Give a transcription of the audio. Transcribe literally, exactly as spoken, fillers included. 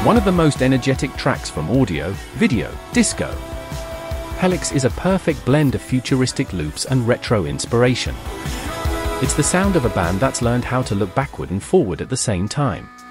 one of the most energetic tracks from audio, video, disco. Helix is a perfect blend of futuristic loops and retro inspiration. It's the sound of a band that's learned how to look backward and forward at the same time.